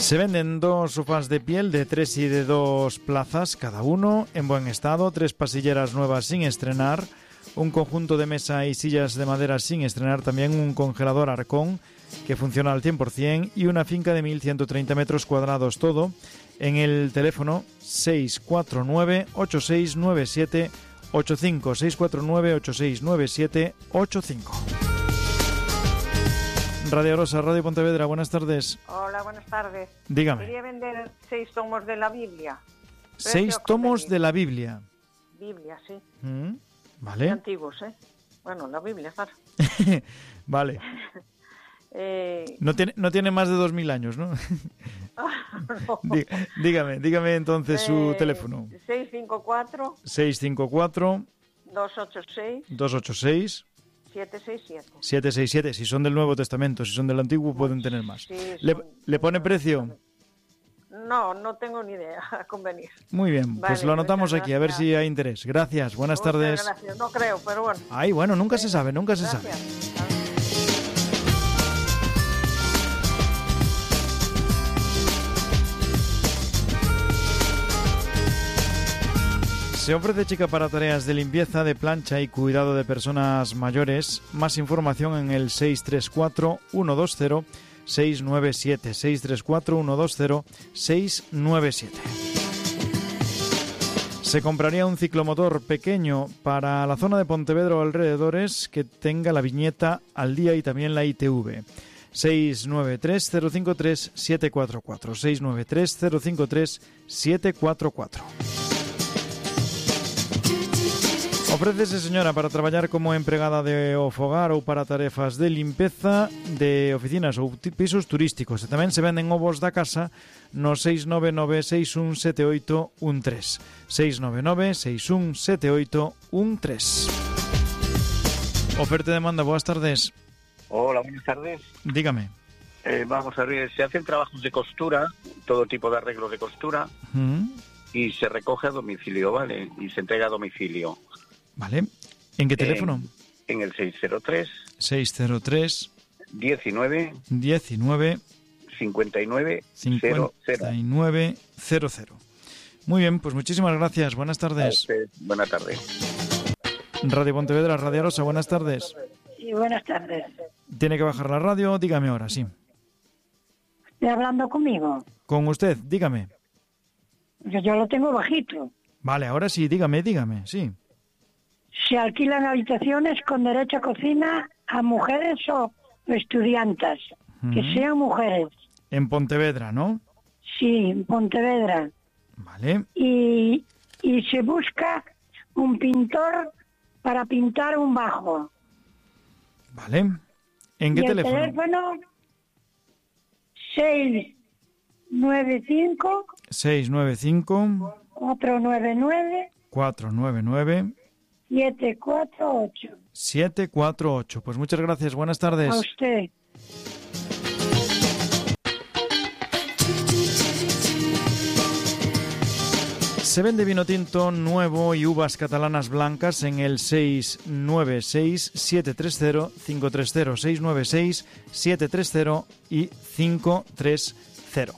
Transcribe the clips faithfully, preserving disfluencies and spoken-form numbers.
Se venden dos sofás de piel de tres y de dos plazas cada uno, en buen estado, tres pasilleras nuevas sin estrenar, un conjunto de mesa y sillas de madera sin estrenar, también un congelador Arcón que funciona al cien por ciento y una finca de mil ciento treinta metros cuadrados, todo en el teléfono seis cuatro nueve, ocho seis nueve siete ocho cinco, seis cuatro nueve, ocho seis nueve siete ocho cinco. Radio Rosa, Radio Pontevedra, buenas tardes. Hola, buenas tardes. Dígame. Quería vender seis tomos de la Biblia. Seis tomos de la Biblia. Biblia, sí. Mm, vale. Muy antiguos, ¿eh? Bueno, la Biblia, claro. Vale. eh... No tiene, no tiene más de dos mil años, ¿no? no. Dí, dígame, dígame entonces su eh, teléfono. seis cinco cuatro, seis cinco cuatro, dos ocho seis, dos ocho seis, siete seis siete. siete seis siete. Si son del Nuevo Testamento, si son del Antiguo, pueden tener más. Sí, ¿Le, son... ¿Le pone precio? No, no tengo ni idea, a convenir. Muy bien, vale, pues lo anotamos aquí, a ver si hay interés. Gracias, buenas Muchas tardes. Gracias, no creo, pero bueno. Ay, bueno, nunca sí. se sabe, nunca se Gracias. sabe. Se ofrece chica para tareas de limpieza, de plancha y cuidado de personas mayores. Más información en el seis tres cuatro, uno dos cero, seis nueve siete. seis tres cuatro, uno dos cero, seis nueve siete. Se compraría un ciclomotor pequeño para la zona de Pontevedra o alrededores que tenga la viñeta al día y también la I T V. seis nueve tres, cero cinco tres, siete cuatro cuatro. seis nueve tres, cero cinco tres, siete cuatro cuatro. Ofrécese, señora, para traballar como empregada de fogar ou para tarefas de limpeza de oficinas ou pisos turísticos. E tamén se venden ovos da casa no seis nove nove, seis un sete oito un tres. seis nove nove, seis un sete oito un tres. Oferta de demanda, boas tardes. Hola, buenas tardes. Dígame. Eh, vamos a ver, se hacen trabajos de costura, todo tipo de arreglos de costura, uh-huh. y se recoge a domicilio, ¿vale? Y se entrega a domicilio. Vale. ¿En qué teléfono? En, en el seis cero tres. seis cero tres. diecinueve. diecinueve. cincuenta y nueve. cincuenta y nueve cero cero. Muy bien, pues muchísimas gracias. Buenas tardes. Buenas tardes. Radio Pontevedra, Radio Rosa, buenas tardes. Sí, buenas tardes. ¿Tiene que bajar la radio? Dígame ahora, sí. ¿Estoy hablando conmigo? Con usted, dígame. Yo, yo lo tengo bajito. Vale, ahora sí, dígame, dígame, sí. ¿Se alquilan habitaciones con derecho a cocina a mujeres o estudiantes? Uh-huh. Que sean mujeres. En Pontevedra, ¿no? Sí, en Pontevedra. Vale. Y, y se busca un pintor para pintar un bajo. Vale. ¿En qué y teléfono? El teléfono seis nueve cinco. seis nueve cinco. cuatro nueve nueve. cuatro nueve nueve. siete cuatro ocho. siete cuatro ocho. Pues muchas gracias. Buenas tardes. A usted. Se vende vino tinto nuevo y uvas catalanas blancas en el seis nueve seis, siete tres cero, cinco tres cero. seis nueve seis, siete tres cero y cinco tres cero.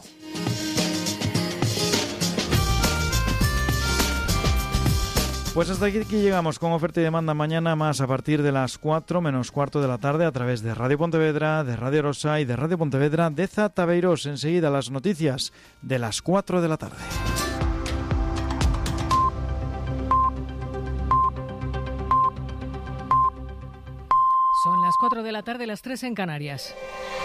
Pues hasta aquí llegamos con oferta y demanda mañana más a partir de las cuatro menos cuarto de la tarde a través de Radio Pontevedra, de Radio Rosa y de Radio Pontevedra de Zataveiros. Enseguida las noticias de las cuatro de la tarde. Son las cuatro de la tarde, las tres en Canarias.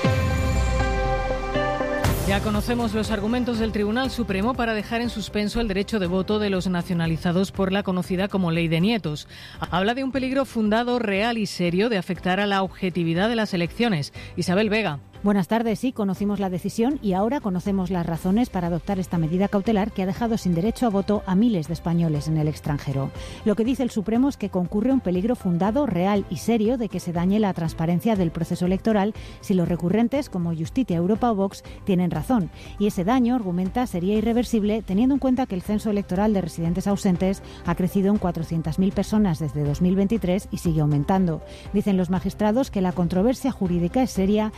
Ya conocemos los argumentos del Tribunal Supremo para dejar en suspenso el derecho de voto de los nacionalizados por la conocida como Ley de Nietos. Habla de un peligro fundado, real y serio de afectar a la objetividad de las elecciones. Isabel Vega. Buenas tardes, sí, conocimos la decisión y ahora conocemos las razones para adoptar esta medida cautelar que ha dejado sin derecho a voto a miles de españoles en el extranjero. Lo que dice el Supremo es que concurre un peligro fundado, real y serio de que se dañe la transparencia del proceso electoral si los recurrentes, como Justicia, Europa o Vox, tienen razón. Y ese daño, argumenta, sería irreversible teniendo en cuenta que el censo electoral de residentes ausentes ha crecido en cuatrocientas mil personas desde dos mil veintitrés y sigue aumentando. Dicen los magistrados que la controversia jurídica es seria y puede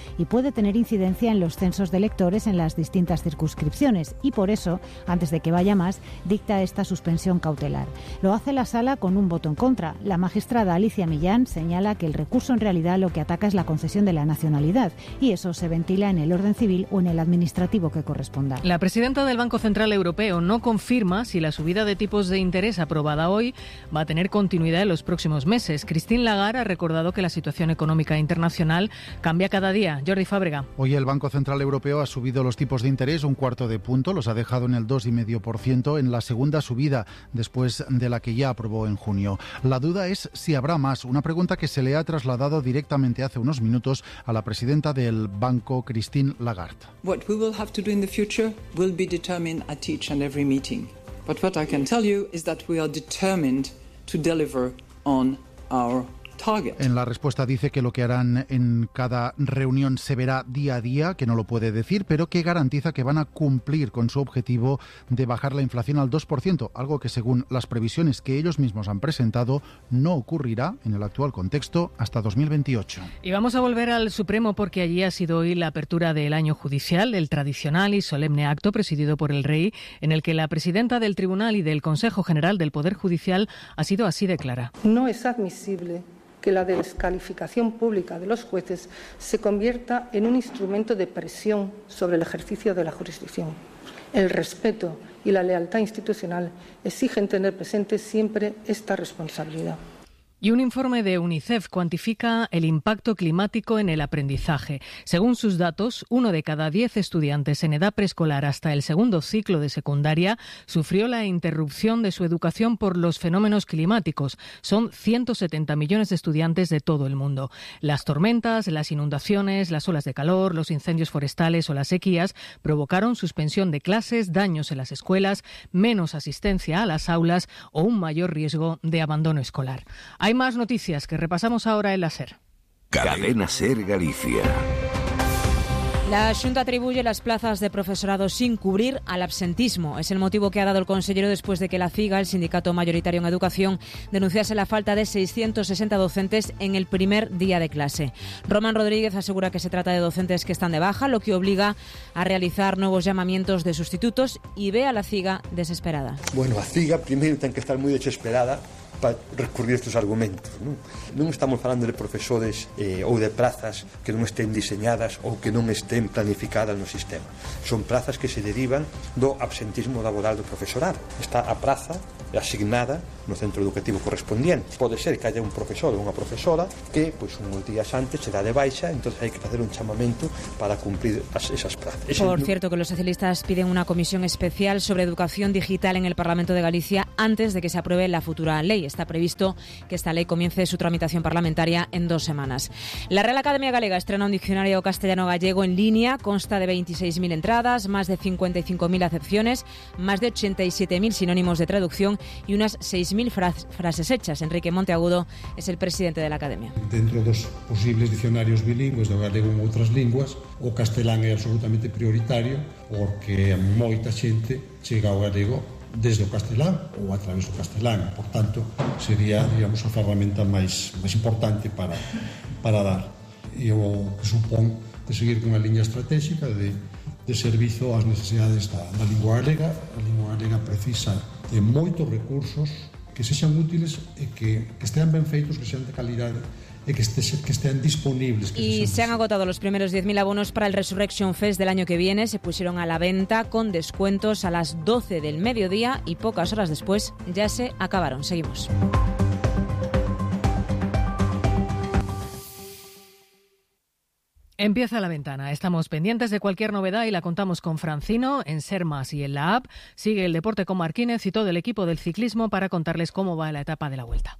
puede tener incidencia en los censos de electores en las distintas circunscripciones y por eso, antes de que vaya más, dicta esta suspensión cautelar. Lo hace la Sala con un voto en contra. La magistrada Alicia Millán señala que el recurso en realidad lo que ataca es la concesión de la nacionalidad y eso se ventila en el orden civil o en el administrativo que corresponda. La presidenta del Banco Central Europeo no confirma si la subida de tipos de interés aprobada hoy va a tener continuidad en los próximos meses. Christine Lagarde ha recordado que la situación económica internacional cambia cada día. Jordi Fábrega. Hoy el Banco Central Europeo ha subido los tipos de interés un cuarto de punto, los ha dejado en el dos coma cinco por ciento en la segunda subida después de la que ya aprobó en junio. La duda es si habrá más, una pregunta que se le ha trasladado directamente hace unos minutos a la presidenta del banco, Christine Lagarde. What we will have to do in the future will be determined at each and every meeting. But what I can tell you is that we are determined to deliver on our target. En la respuesta dice que lo que harán en cada reunión se verá día a día, que no lo puede decir, pero que garantiza que van a cumplir con su objetivo de bajar la inflación al dos por ciento, algo que según las previsiones que ellos mismos han presentado no ocurrirá en el actual contexto hasta dos mil veintiocho. Y vamos a volver al Supremo porque allí ha sido hoy la apertura del año judicial, el tradicional y solemne acto presidido por el rey, en el que la presidenta del Tribunal y del Consejo General del Poder Judicial ha sido así de clara. No es admisible que la descalificación pública de los jueces se convierta en un instrumento de presión sobre el ejercicio de la jurisdicción. El respeto y la lealtad institucional exigen tener presente siempre esta responsabilidad. Y un informe de UNICEF cuantifica el impacto climático en el aprendizaje. Según sus datos, uno de cada diez estudiantes en edad preescolar hasta el segundo ciclo de secundaria sufrió la interrupción de su educación por los fenómenos climáticos. Son ciento setenta millones de estudiantes de todo el mundo. Las tormentas, las inundaciones, las olas de calor, los incendios forestales o las sequías provocaron suspensión de clases, daños en las escuelas, menos asistencia a las aulas o un mayor riesgo de abandono escolar. Hay más noticias que repasamos ahora en la SER. Cadena SER Galicia. La Xunta atribuye las plazas de profesorado sin cubrir al absentismo. Es el motivo que ha dado el consellero después de que la CIGA, el sindicato mayoritario en educación, denunciase la falta de seiscientos sesenta docentes en el primer día de clase. Román Rodríguez asegura que se trata de docentes que están de baja, lo que obliga a realizar nuevos llamamientos de sustitutos y ve a la CIGA desesperada. Bueno, a CIGA primeiro ten que estar moi desesperada para recurrir estes argumentos. Non, non estamos falando de profesores eh, ou de plazas que non estén diseñadas ou que non estén planificadas no sistema. Son plazas que se derivan do absentismo laboral do profesorado. Está a praza asignada no centro educativo correspondiente. Pode ser que haya un profesor ou unha profesora que pois, uns días antes se dá de baixa, entón hai que facer un chamamento para cumprir as, esas plazas. Ese Por no... cierto, que los socialistas piden una comisión especial sobre educación digital en el Parlamento de Galicia antes de que se apruebe la futura ley. Está previsto que esta ley comience su tramitación parlamentaria en dos semanas. La Real Academia Galega estrena un diccionario castellano-gallego en línea. Consta de veintiséis mil entradas, más de cincuenta y cinco mil acepciones, más de ochenta y siete mil sinónimos de traducción y unas seis mil fras- frases hechas. Enrique Monteagudo es el presidente de la Academia. Dentro dos posibles dicionarios bilingües do galego en outras linguas, o castelán é absolutamente prioritario porque moita xente chega ao galego desde o castelán ou a través do castelán. Por tanto, sería, digamos, a ferramenta máis, máis importante para, para dar. E o que supón de seguir con a liña estratégica de, de servizo ás necesidades da, da lingua galega. A lingua galega precisa de moitos recursos que sexan útiles e que, que estean ben feitos, que sean de calidade e que, este, que estén disponibles. Que y se han agotado los primeros diez mil abonos para el Resurrection Fest del año que viene. Se pusieron a la venta con descuentos a las doce del mediodía y pocas horas después ya se acabaron. Seguimos. Empieza la ventana. Estamos pendientes de cualquier novedad y la contamos con Francino en Ser Más y en la app. Sigue el deporte con Marquínez y todo el equipo del ciclismo para contarles cómo va la etapa de la Vuelta.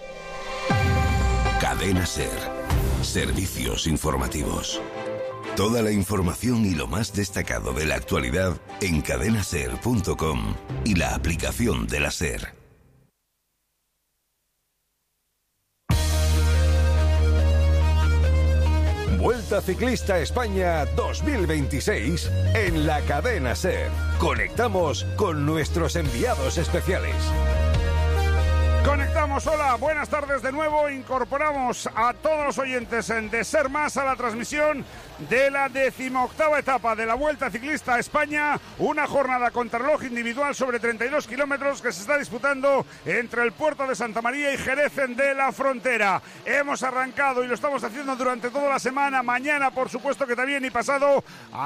Cadena SER. Servicios informativos. Toda la información y lo más destacado de la actualidad en cadena ser punto com y la aplicación de la SER. Vuelta Ciclista España dos mil veintiséis en la cadena SER. Conectamos con nuestros enviados especiales. Conectamos, hola, buenas tardes de nuevo. Incorporamos a todos los oyentes de Ser Más a la transmisión de la decimoctava etapa de la Vuelta Ciclista a España, una jornada contrarreloj individual sobre treinta y dos kilómetros que se está disputando entre el puerto de Santa María y Jerez de la Frontera. Hemos arrancado y lo estamos haciendo durante toda la semana, mañana por supuesto que también, y pasado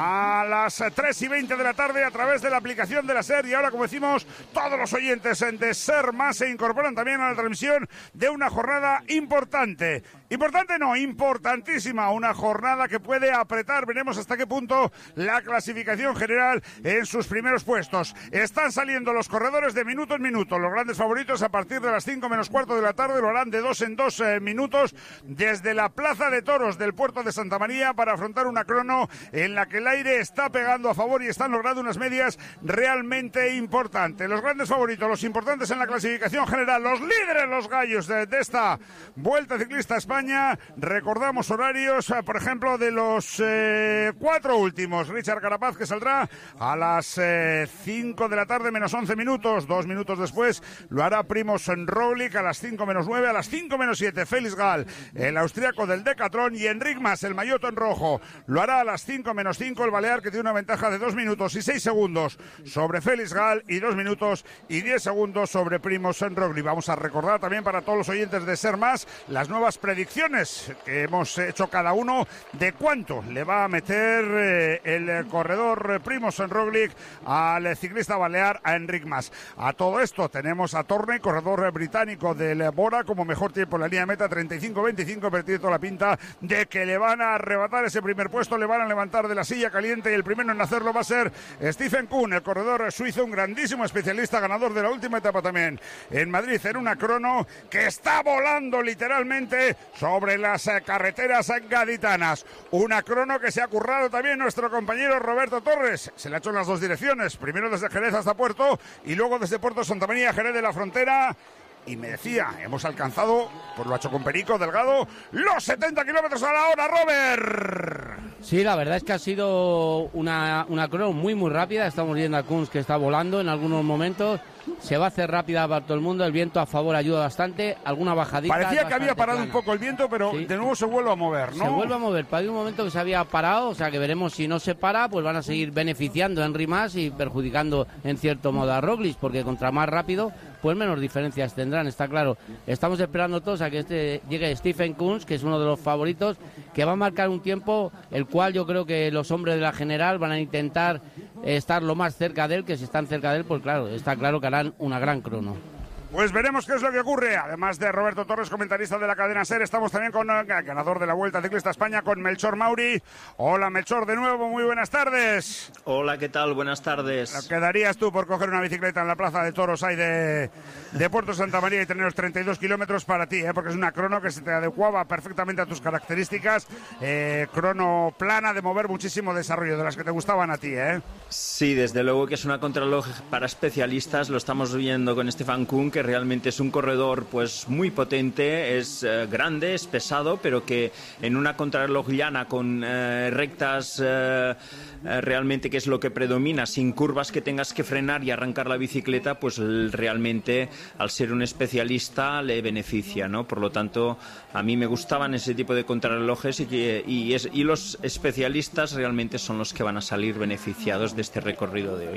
a las tres y veinte de la tarde a través de la aplicación de la SER. Y ahora, como decimos, todos los oyentes de Ser Más se incorporan también a la transmisión de una jornada importante. Importante no, importantísima, una jornada que puede apretar, veremos hasta qué punto, la clasificación general en sus primeros puestos. Están saliendo los corredores de minuto en minuto, los grandes favoritos a partir de las cinco menos cuarto de la tarde lo harán de dos en dos eh, minutos desde la Plaza de Toros del puerto de Santa María para afrontar una crono en la que el aire está pegando a favor y están logrando unas medias realmente importantes. Los grandes favoritos, los importantes en la clasificación general, los líderes, los gallos de, de esta Vuelta Ciclista a España. Recordamos horarios, por ejemplo, de los eh, cuatro últimos. Richard Carapaz, que saldrá a las eh, cinco de la tarde menos once minutos. Dos minutos después lo hará Primož Roglič a las cinco menos nueve. A las cinco menos siete, Félix Gall, el austriaco del Decathlon, y Enric Mas, el maillot en rojo, lo hará a las cinco menos cinco. El balear, que tiene una ventaja de dos minutos y seis segundos sobre Félix Gall y dos minutos y diez segundos sobre Primož Roglič. Vamos a recordar también para todos los oyentes de Ser Más las nuevas predicciones que hemos hecho cada uno de cuánto le va a meter eh, el corredor Primož Roglič al ciclista balear, a Enric Mas. A todo esto tenemos a Torney, corredor británico del Bora, como mejor tiempo en la línea de meta, treinta y cinco veinticinco, pero tiene toda la pinta de que le van a arrebatar ese primer puesto, le van a levantar de la silla caliente, y el primero en hacerlo va a ser Stephen Kuhn, el corredor suizo, un grandísimo especialista, ganador de la última etapa también en Madrid, en una crono que está volando literalmente sobre las carreteras gaditanas. Una crono que se ha currado también nuestro compañero Roberto Torres. Se le ha hecho en las dos direcciones, primero desde Jerez hasta Puerto y luego desde Puerto Santa María, Jerez de la Frontera. Y me decía, hemos alcanzado, pues lo ha hecho con Perico Delgado, los setenta kilómetros a la hora, Robert. Sí, la verdad es que ha sido una, una crono muy muy rápida. Estamos viendo a Kunz que está volando en algunos momentos. Se va a hacer rápida para todo el mundo. El viento a favor ayuda bastante. Alguna bajadita. Parecía que había parado plana. un poco el viento, pero sí, de nuevo se vuelve a mover, ¿no? Se vuelve a mover. Para un momento que se había parado, o sea que veremos si no se para, pues van a seguir beneficiando a Enric Mas y perjudicando en cierto modo a Roglič, porque contra más rápido, pues menos diferencias tendrán, está claro. Estamos esperando todos a que este llegue Stephen Kuhn, que es uno de los favoritos, que va a marcar un tiempo el cual yo creo que los hombres de la general van a intentar estar lo más cerca de él, que si están cerca de él, pues claro, está claro que harán una gran crono. Pues veremos qué es lo que ocurre. Además de Roberto Torres, comentarista de la cadena SER, estamos también con el ganador de la Vuelta Ciclista a España, con Melchor Mauri. Hola, Melchor, de nuevo, muy buenas tardes. Hola, ¿qué tal? Buenas tardes. ¿Qué darías tú por coger una bicicleta en la Plaza de Toros ahí de, de Puerto Santa María y tener los treinta y dos kilómetros para ti? ¿eh? Porque es una crono que se te adecuaba perfectamente a tus características. Eh, crono plana, de mover muchísimo desarrollo, de las que te gustaban a ti, ¿eh? Sí, desde luego que es una contrarreloj para especialistas. Lo estamos viendo con Stephen Kuhn, que realmente es un corredor pues muy potente, es eh, grande, es pesado, pero que en una contrarreloj llana con eh, rectas eh, eh, realmente, que es lo que predomina, sin curvas que tengas que frenar y arrancar la bicicleta, pues realmente al ser un especialista le beneficia, ¿no? Por lo tanto, a mí me gustaban ese tipo de contrarrelojes y, que, y, es, y los especialistas realmente son los que van a salir beneficiados de este recorrido de hoy.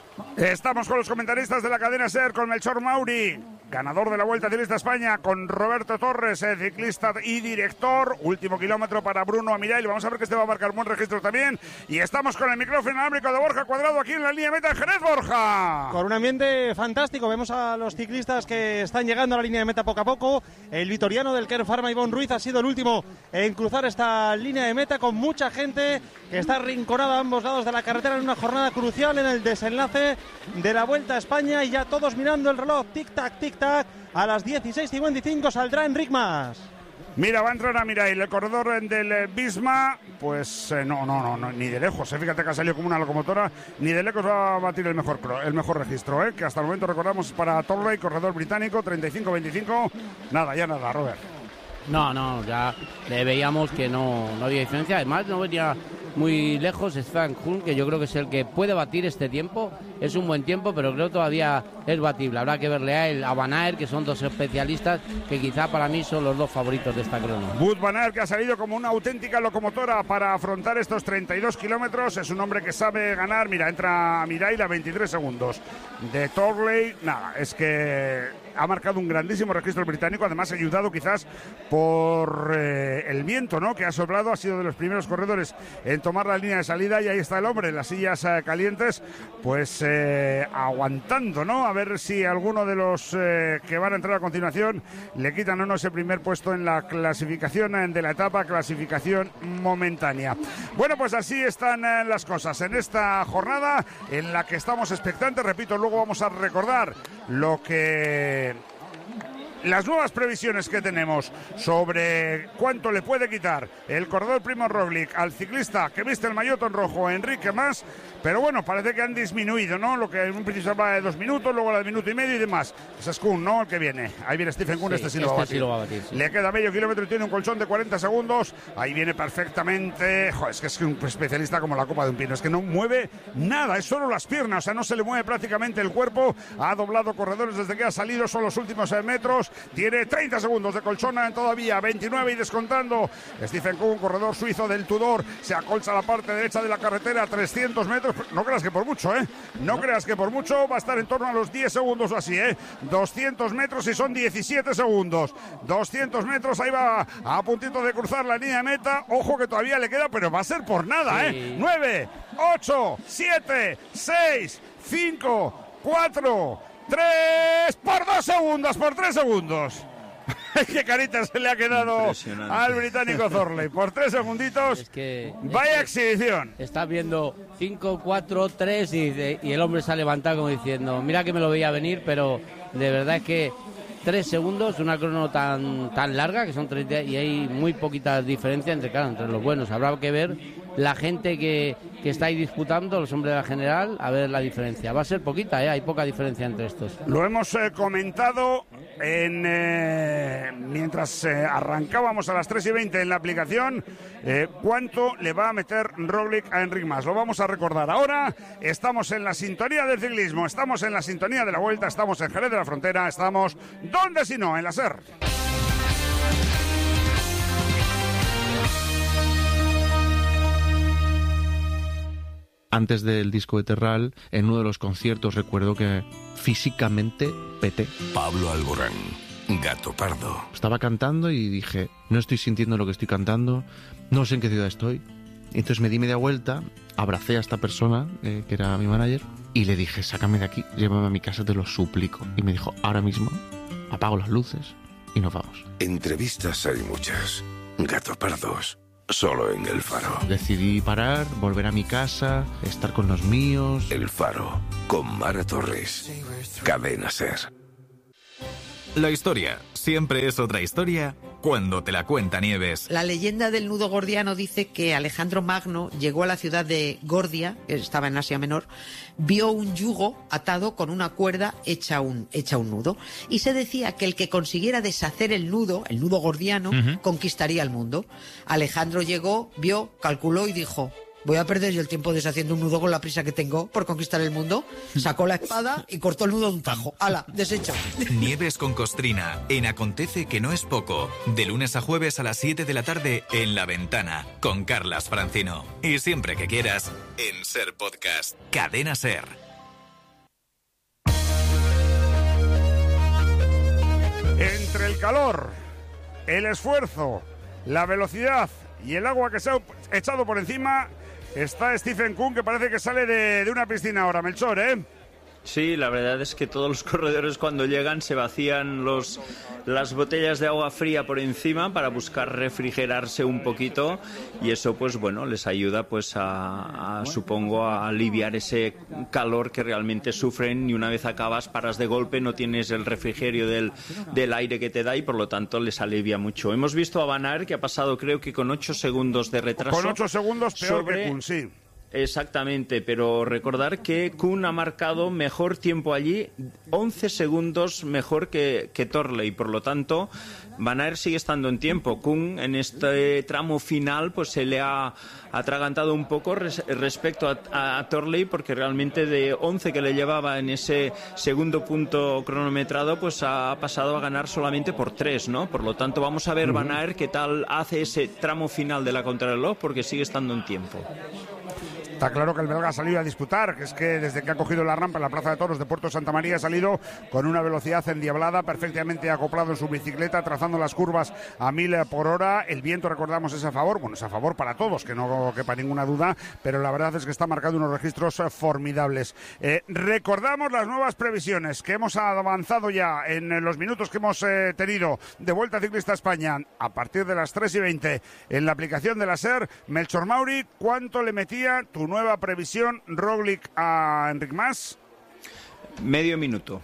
Estamos con los comentaristas de la cadena SER, con Melchor Mauri, ganador de la Vuelta Ciclista a España, con Roberto Torres, eh, ciclista y director. Último kilómetro para Bruno Amirail. Vamos a ver que este va a marcar buen registro también. Y estamos con el micrófono inalámbrico de Borja Cuadrado aquí en la línea de meta en Jerez, Borja. Con un ambiente fantástico. Vemos a los ciclistas que están llegando a la línea de meta poco a poco. El vitoriano del Kern Pharma, Ivonne Ruiz, ha sido el último en cruzar esta línea de meta, con mucha gente que está arrinconada a ambos lados de la carretera en una jornada crucial en el desenlace de la Vuelta a España, y ya todos mirando el reloj, tic-tac, tic-tac. A las dieciséis y veinticinco saldrá Enric Mas. Mira, va a entrar a Mirail, el corredor del Visma. Pues eh, no, no, no, no, ni de lejos, eh. Fíjate que ha salido como una locomotora. Ni de lejos va a batir el mejor, el mejor registro, eh, que hasta el momento recordamos para Torrey, corredor británico, treinta y cinco veinticinco. Nada, ya nada, Robert. No, no, ya le veíamos que no, no había diferencia. Además, no venía muy lejos Stefan Kuhn, que yo creo que es el que puede batir este tiempo. Es un buen tiempo, pero creo que todavía es batible. Habrá que verle a él, a Van Aert, que son dos especialistas que quizá para mí son los dos favoritos de esta crono. Wout van Aert, que ha salido como una auténtica locomotora para afrontar estos treinta y dos kilómetros. Es un hombre que sabe ganar. Mira, entra a Mirail a veintitrés segundos. De Thorley, nada, es que ha marcado un grandísimo registro el británico, además ayudado quizás por eh, el viento, ¿no?, que ha soplado. Ha sido de los primeros corredores en tomar la línea de salida, y ahí está el hombre en las sillas eh, calientes, pues eh, aguantando, ¿no?, a ver si alguno de los eh, que van a entrar a continuación le quitan o no ese primer puesto en la clasificación de la etapa, clasificación momentánea. Bueno, pues así están eh, las cosas en esta jornada en la que estamos expectantes. Repito, luego vamos a recordar lo que... las nuevas previsiones que tenemos sobre cuánto le puede quitar el corredor Primož Roglič al ciclista que viste el maillot en rojo, Enrique Mas, pero bueno, parece que han disminuido, ¿no? Lo que en un principio hablaba de dos minutos, luego la de minuto y medio y demás. Ese es Kuhn, ¿no?, el que viene. Ahí viene Stephen Kuhn, sí, este sí lo, este va, a sí lo va a batir. Sí. Le queda medio kilómetro y tiene un colchón de cuarenta segundos. Ahí viene perfectamente. Joder, es que es un especialista como la copa de un pino. Es que no mueve nada, es solo las piernas, o sea, no se le mueve prácticamente el cuerpo. Ha doblado corredores desde que ha salido, son los últimos metros. Tiene treinta segundos de colchón todavía, veintinueve y descontando. Stephen Kuhn, corredor suizo del Tudor, se acolcha a la parte derecha de la carretera, trescientos metros. No creas que por mucho, ¿eh? No, no creas que por mucho, va a estar en torno a los diez segundos o así, ¿eh? doscientos metros y son diecisiete segundos. doscientos metros, ahí va a puntito de cruzar la línea de meta. Ojo que todavía le queda, pero va a ser por nada, sí. ¿eh? nueve, ocho, siete, seis, cinco, cuatro, tres, por dos segundos, por tres segundos. Qué carita se le ha quedado al británico Thorley. Por tres segunditos. Es que, vaya es que exhibición. Estás viendo cinco, cuatro, tres y, y el hombre se ha levantado como diciendo, mira que me lo veía venir, pero de verdad es que tres segundos, una crono tan tan larga, que son treinta, y hay muy poquita diferencia entre, claro, entre los buenos. Habrá que ver la gente que, que está ahí disputando, los hombres de la general, a ver la diferencia. Va a ser poquita, ¿eh? Hay poca diferencia entre estos. Lo hemos eh, comentado en eh, mientras eh, arrancábamos a las tres y veinte en la aplicación, eh, cuánto le va a meter Roglič a Enric Mas. Lo vamos a recordar ahora. Estamos en la sintonía del ciclismo, estamos en la sintonía de la Vuelta, estamos en Jerez de la Frontera, estamos, ¿dónde si no?, en la SER. Antes del disco de Terral, en uno de los conciertos recuerdo que físicamente peté. Pablo Alborán, Gato Pardo. Estaba cantando y dije, no estoy sintiendo lo que estoy cantando, no sé en qué ciudad estoy. Entonces me di media vuelta, abracé a esta persona, eh, que era mi manager, y le dije, sácame de aquí, llévame a mi casa, te lo suplico. Y me dijo, ahora mismo, apago las luces y nos vamos. Entrevistas hay muchas, Gato Pardos. Solo en El Faro. Decidí parar, volver a mi casa, estar con los míos. El Faro, con Mara Torres. Cadena SER. La historia siempre es otra historia cuando te la cuenta Nieves. La leyenda del nudo gordiano dice que Alejandro Magno llegó a la ciudad de Gordia, que estaba en Asia Menor, vio un yugo atado con una cuerda hecha un, hecha un nudo, y se decía que el que consiguiera deshacer el nudo, el nudo gordiano, uh-huh. conquistaría el mundo. Alejandro llegó, vio, calculó y dijo, voy a perder yo el tiempo deshaciendo un nudo con la prisa que tengo por conquistar el mundo. Sacó la espada y cortó el nudo de un tajo. ¡Hala! Deshecho. Nieves con Costrina, en Acontece que no es poco. De lunes a jueves a las siete de la tarde en La Ventana, con Carlas Francino. Y siempre que quieras, en SER Podcast. Cadena SER. Entre el calor, el esfuerzo, la velocidad y el agua que se ha echado por encima, está Stephen Kuhn, que parece que sale de, de una piscina ahora, Melchor, ¿eh? Sí, la verdad es que todos los corredores cuando llegan se vacían los, las botellas de agua fría por encima para buscar refrigerarse un poquito, y eso pues bueno les ayuda pues a, a supongo a aliviar ese calor que realmente sufren, y una vez acabas paras de golpe, no tienes el refrigerio del, del aire que te da y por lo tanto les alivia mucho. Hemos visto a Van Aert que ha pasado creo que con ocho segundos de retraso. Con ocho segundos peor sobre... que Kuhn, sí. Exactamente, pero recordar que Kuhn ha marcado mejor tiempo allí, once segundos mejor que, que Torley, por lo tanto Van Aert sigue estando en tiempo. Kuhn en este tramo final pues se le ha atragantado un poco res, respecto a, a, a Torley, porque realmente de once que le llevaba en ese segundo punto cronometrado pues ha pasado a ganar solamente por tres, ¿no? Por lo tanto vamos a ver uh-huh. Van Aert qué tal hace ese tramo final de la contrarreloj, porque sigue estando en tiempo. Está claro que el belga ha salido a disputar, que es que desde que ha cogido la rampa en la Plaza de Toros de Puerto Santa María ha salido con una velocidad endiablada, perfectamente acoplado en su bicicleta, trazando las curvas a mil por hora. El viento, recordamos, es a favor, bueno, es a favor para todos, que no quepa ninguna duda, pero la verdad es que está marcando unos registros formidables. Eh, recordamos las nuevas previsiones que hemos avanzado ya en los minutos que hemos eh, tenido de Vuelta Ciclista España a partir de las tres y veinte en la aplicación de la SER. Melchor Mauri, ¿cuánto le metía tu nueva previsión Roglic a Enric Mas? Medio minuto.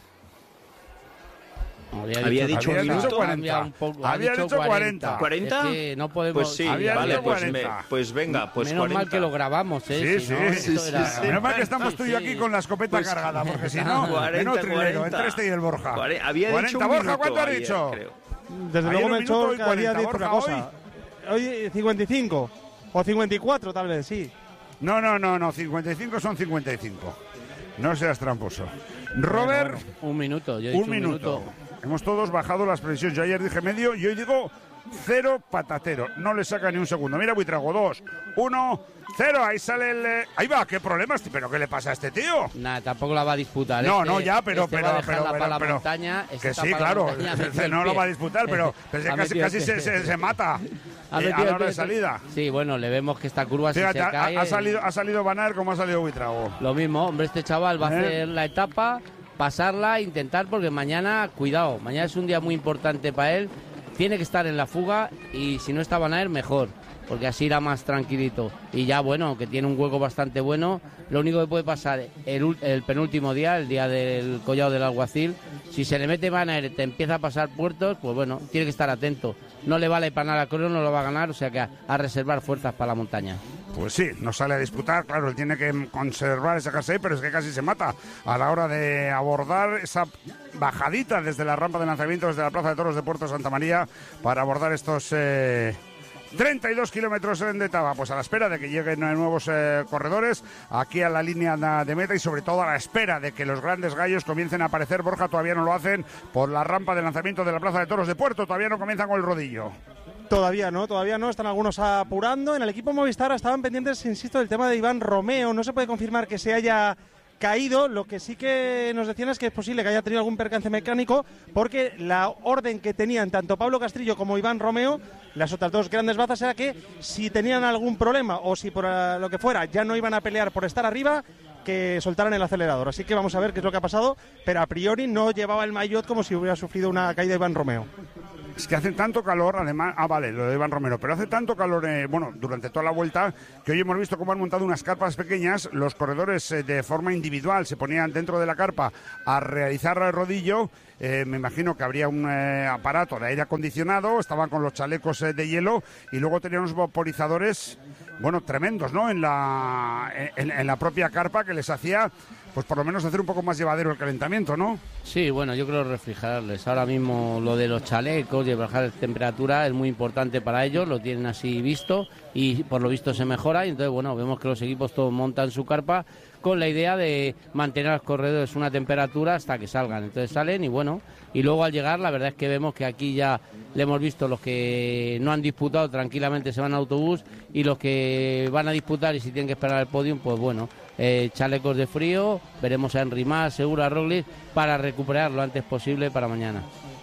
Había, había dicho, dicho un minuto. cuarenta. Un poco, había dicho dicho cuarenta. ¿cuarenta? Es que no podemos. Pues sí, había vale, pues, me, cuarenta. pues venga, pues menos cuarenta. mal que lo grabamos, ¿eh? Sí, si no, sí, sí, sí, era... sí. Menos mal que estamos tú y yo aquí con la escopeta pues, cargada, porque si no, menos trilero, entre este y el Borja. cuarenta. Había cuarenta, dicho un Borja, minuto ¿cuánto has ayer, dicho? Creo. Desde Ayer luego un Melchor minuto y cada día cuarenta, dice una Borja, cosa. Hoy cincuenta y cinco o cincuenta y cuatro tal vez, sí. No, no, no, no, cincuenta y cinco son cincuenta y cinco. No seas tramposo. Robert, bueno, bueno, un minuto, yo he dicho un minuto. un minuto. Hemos todos bajado las previsiones. Yo ayer dije medio y hoy digo cero patatero. No le saca ni un segundo. Mira, Buitrago, dos, uno, cero. Ahí sale el... Eh... Ahí va, ¿qué problemas? ¿Pero qué le pasa a este tío? Nada, tampoco la va a disputar. No, este, no, ya, pero... este pero, va a pero, pero, para pero la montaña, este que sí, claro. No lo va a disputar, pero, pero casi, casi se, se, se mata eh, a la hora de salida. Sí, bueno, le vemos que esta curva Fíjate, si se ha, cae... ha salido, ha salido Van Aert como ha salido Buitrago. Lo mismo, hombre, este chaval va a ¿Eh? hacer la etapa... pasarla, intentar, porque mañana, cuidado, mañana es un día muy importante para él, tiene que estar en la fuga y si no está Van Aert, mejor, porque así irá más tranquilito. Y ya, bueno, que tiene un hueco bastante bueno, lo único que puede pasar el, el penúltimo día, el día del Collado del Alguacil, si se le mete Van Aert, te empieza a pasar puertos, pues bueno, tiene que estar atento. No le vale para nada a Crono, no lo va a ganar, o sea que a, a reservar fuerzas para la montaña. Pues sí, no sale a disputar, claro, él tiene que conservar ese jersey, pero es que casi se mata a la hora de abordar esa bajadita desde la rampa de lanzamiento, desde la Plaza de Toros de Puerto Santa María, para abordar estos eh, treinta y dos kilómetros de etapa, pues a la espera de que lleguen nuevos eh, corredores aquí a la línea de meta y sobre todo a la espera de que los grandes gallos comiencen a aparecer. Borja, todavía no lo hacen por la rampa de lanzamiento de la Plaza de Toros de Puerto, todavía no comienzan con el rodillo. Todavía no, todavía no, están algunos apurando. En el equipo Movistar estaban pendientes, insisto, del tema de Iván Romeo. No se puede confirmar que se haya caído. Lo que sí que nos decían es que es posible que haya tenido algún percance mecánico, porque la orden que tenían tanto Pablo Castrillo como Iván Romeo, las otras dos grandes bazas, era que si tenían algún problema o si por lo que fuera ya no iban a pelear por estar arriba, que soltaran el acelerador. Así que vamos a ver qué es lo que ha pasado, pero a priori no llevaba el maillot como si hubiera sufrido una caída Iván Romeo. Es que hace tanto calor, además, ah vale, lo de Iván Romero, pero hace tanto calor, eh, bueno, durante toda la vuelta, que hoy hemos visto cómo han montado unas carpas pequeñas, los corredores eh, de forma individual se ponían dentro de la carpa a realizar el rodillo, eh, me imagino que habría un eh, aparato de aire acondicionado, estaban con los chalecos eh, de hielo y luego tenían unos vaporizadores, bueno, tremendos, ¿no?, en la, en, en la propia carpa, que les hacía... pues por lo menos hacer un poco más llevadero el calentamiento, ¿no? Sí, bueno, yo creo refrigerarles. Ahora mismo lo de los chalecos y bajar la temperatura es muy importante para ellos, lo tienen así visto y por lo visto se mejora y entonces, bueno, vemos que los equipos todos montan su carpa con la idea de mantener a los corredores una temperatura hasta que salgan. Entonces salen y bueno, y luego al llegar la verdad es que vemos que aquí ya le hemos visto los que no han disputado tranquilamente se van a autobús y los que van a disputar y si tienen que esperar el podium, pues bueno, eh, chalecos de frío, veremos a Enric Mas, seguro a Roglic, para recuperar lo antes posible para mañana.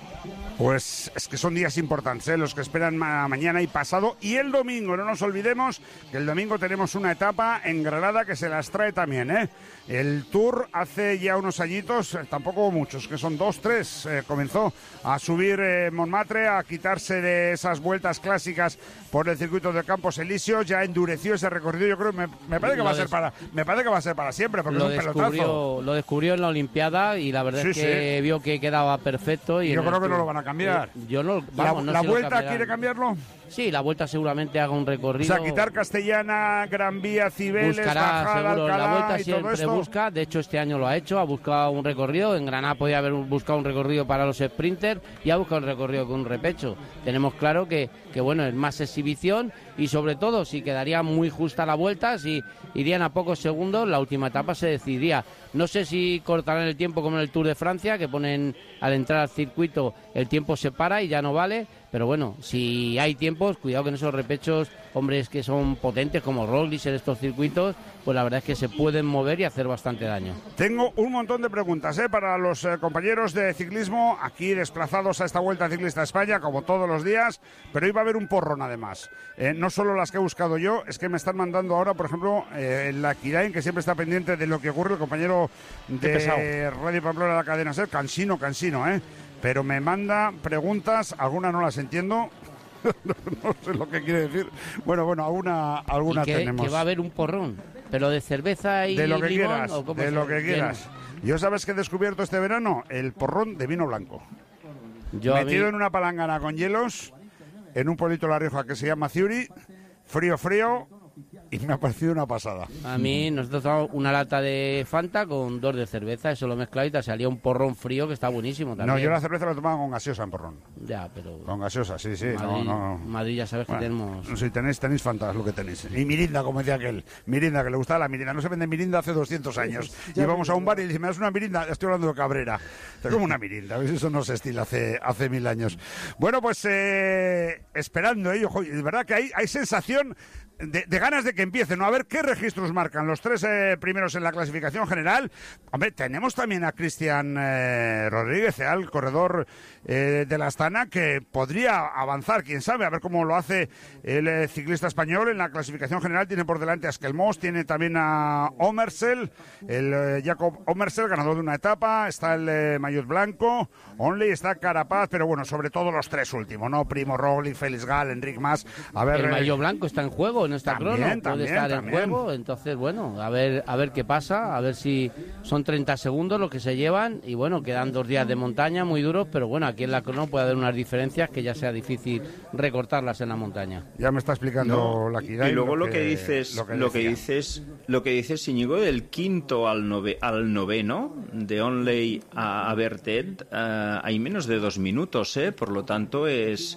Pues es que son días importantes, ¿eh? Los que esperan ma- mañana y pasado y el domingo. No nos olvidemos que el domingo tenemos una etapa en Granada que se las trae también, ¿eh? El Tour hace ya unos añitos, tampoco muchos, que son dos, tres, eh, comenzó a subir eh, Montmartre, a quitarse de esas vueltas clásicas por el circuito de Campos Elíseos, ya endureció ese recorrido. Yo creo, me, me parece que Lo va a ser des- para, me parece que va a ser para siempre, porque Lo es un pelotazo. descubrió, lo descubrió en la Olimpiada y la verdad Sí, es que sí. vio que quedaba perfecto. Y Yo en el creo que no Tour- lo van a a cambiar. Eh, yo no, vamos, ¿La, no la sé lo vuelta cambiarán. quiere cambiarlo? Sí, la vuelta seguramente haga un recorrido. O sea, quitar Castellana, Gran Vía, Cibeles, Buscará, Bajada, seguro, Alcalá la vuelta y todo siempre esto. busca. De hecho, este año lo ha hecho, ha buscado un recorrido. En Granada podía haber buscado un recorrido para los sprinters y ha buscado un recorrido con un repecho. Tenemos claro que, que bueno, es más exhibición y sobre todo si quedaría muy justa la vuelta, si irían a pocos segundos, la última etapa se decidiría. No sé si cortarán el tiempo como en el Tour de Francia, que ponen al entrar al circuito el tiempo se para y ya no vale. Pero bueno, si hay tiempos, cuidado que en esos repechos, hombres que son potentes como Roglic en estos circuitos, pues la verdad es que se pueden mover y hacer bastante daño. Tengo un montón de preguntas ¿eh? para los eh, compañeros de ciclismo aquí desplazados a esta Vuelta Ciclista a España, como todos los días, pero hoy va a haber un porrón además. Eh, no solo las que he buscado yo, es que me están mandando ahora, por ejemplo, eh, la Kirain, que siempre está pendiente de lo que ocurre, el compañero de Radio Pamplona de la cadena SER, cansino, cansino, ¿eh? Pero me manda preguntas, algunas no las entiendo, no sé lo que quiere decir. Bueno, bueno, alguna, alguna ¿Y que, tenemos. que va a haber un porrón, pero de cerveza y de lo que limón, quieras, ¿o cómo de se- lo que bien? quieras. Yo sabes que he descubierto este verano el porrón de vino blanco. Yo a Metido mí- en una palangana con hielos, en un pueblito de La Rioja que se llama Ciuri, frío, frío, y me ha parecido una pasada. A mí nosotros tomamos una lata de Fanta con dos de cerveza, eso lo mezclado y te salía un porrón frío que está buenísimo también. No, yo la cerveza la tomaba con gaseosa en porrón. Ya, pero... Con gaseosa, sí, sí. Madrid, no, no. Madrid ya sabes Bueno, que tenemos... Si tenéis, tenéis Fanta, es lo que tenéis. Y mirinda, como decía aquel. Mirinda, que le gustaba la mirinda. No se vende mirinda hace doscientos años. Y vamos a un bar y dice, ¿me das una mirinda? Estoy hablando de Cabrera. Es como una mirinda, ¿ves? Eso no se estila hace, hace mil años. Bueno, pues eh, esperando ello, ¿eh? De verdad que hay, hay sensación... De, de ganas de que empiecen, ¿no? A ver qué registros marcan los tres eh, primeros en la clasificación general. Hombre, tenemos también a Cristian eh, Rodríguez, eh, el corredor eh, de la Astana, que podría avanzar, quién sabe, a ver cómo lo hace el eh, ciclista español en la clasificación general. Tiene por delante a Esquelmos, tiene también a Omersel, el eh, Jacob Omersel, ganador de una etapa, está el eh, Maillot Blanco, Onley, está Carapaz, pero bueno, sobre todo los tres últimos, ¿no? Primo Roglic, Félix Gal, Enric Mas. A ver, el eh, maillot blanco está en juego en esta también, crono, puede también, estar también. en juego, entonces bueno, a ver a ver qué pasa, a ver si son treinta segundos los que se llevan y bueno, quedan dos días de montaña muy duros, pero bueno, aquí en la crono puede haber unas diferencias que ya sea difícil recortarlas en la montaña. Ya me está explicando No, la Kirain y luego lo lo que, que- dices, lo que lo que decía. dices, lo que dices, Íñigo, del quinto al nove, al noveno, de Onley a, a Bertet, eh, hay menos de dos minutos, ¿eh? Por lo tanto es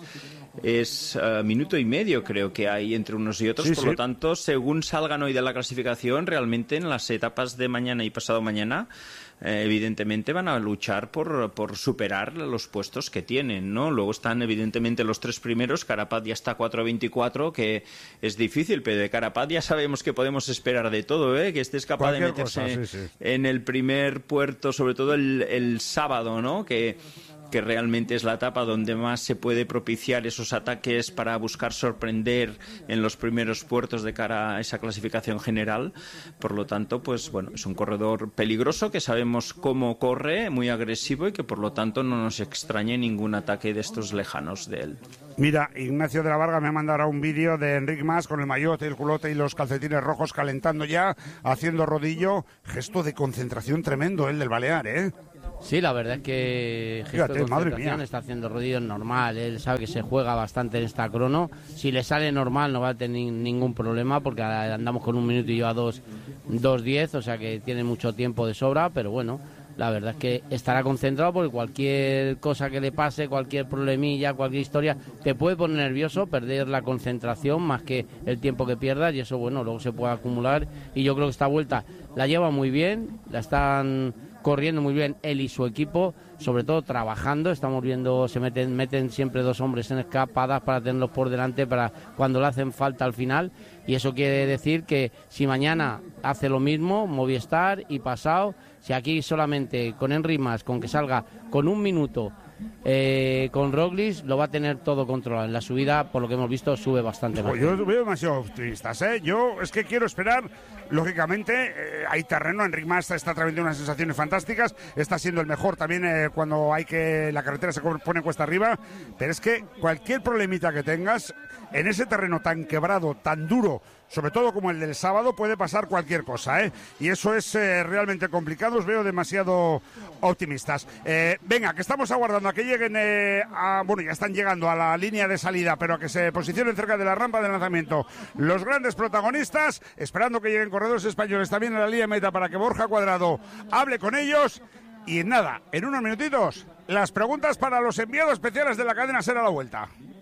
es eh, minuto y medio creo que hay entre unos y otros, Sí, por sí. lo tanto, según salgan hoy de la clasificación, realmente en las etapas de mañana y pasado mañana, eh, evidentemente van a luchar por, por superar los puestos que tienen, ¿no? Luego están evidentemente los tres primeros, Carapaz ya está a cuatro veinticuatro, que es difícil, pero de Carapaz ya sabemos que podemos esperar de todo, ¿eh? Que estés capaz de Cualquier meterse cosa, sí, sí. en el primer puerto, sobre todo el, el sábado, ¿no? Que que realmente es la etapa donde más se puede propiciar esos ataques para buscar sorprender en los primeros puertos de cara a esa clasificación general. Por lo tanto, pues bueno, es un corredor peligroso que sabemos cómo corre, muy agresivo y que por lo tanto no nos extrañe ningún ataque de estos lejanos de él. Mira, Ignacio de la Varga me ha mandado ahora un vídeo de Enric Mas con el maillot, el culote y los calcetines rojos calentando ya, haciendo rodillo. Gesto de concentración tremendo el del Balear, ¿eh? Sí, la verdad es que gesto Fíjate, de madre concentración, mía. está haciendo rodillos normal, él sabe que se juega bastante en esta crono, si le sale normal no va a tener ningún problema porque andamos con un minuto y yo a dos, dos diez, o sea que tiene mucho tiempo de sobra, pero bueno, la verdad es que estará concentrado porque cualquier cosa que le pase, cualquier problemilla, cualquier historia, te puede poner nervioso, perder la concentración más que el tiempo que pierdas y eso, bueno, luego se puede acumular y yo creo que esta vuelta la lleva muy bien, la están corriendo muy bien él y su equipo, sobre todo trabajando, estamos viendo, se meten, meten siempre dos hombres en escapadas para tenerlos por delante para cuando le hacen falta al final y eso quiere decir que si mañana hace lo mismo, Movistar y pasado, si aquí solamente con Enric Mas, con que salga con un minuto eh, con Roglic, lo va a tener todo controlado. En la subida, por lo que hemos visto, sube bastante más. Pues yo veo demasiado optimistas, ¿eh? Yo es que quiero esperar, lógicamente, eh, hay terreno, Enric Mas está trayendo unas sensaciones fantásticas, está siendo el mejor también eh, cuando hay que la carretera se pone cuesta arriba, pero es que cualquier problemita que tengas, en ese terreno tan quebrado, tan duro, sobre todo como el del sábado, puede pasar cualquier cosa, ¿eh? Y eso es eh, realmente complicado, os veo demasiado optimistas. Eh, venga, que estamos aguardando esperando a que lleguen, eh, a, bueno, ya están llegando a la línea de salida, pero a que se posicionen cerca de la rampa de lanzamiento los grandes protagonistas, esperando que lleguen corredores españoles también a la línea de meta para que Borja Cuadrado hable con ellos. Y en nada, en unos minutitos, las preguntas para los enviados especiales de la cadena SER a la vuelta.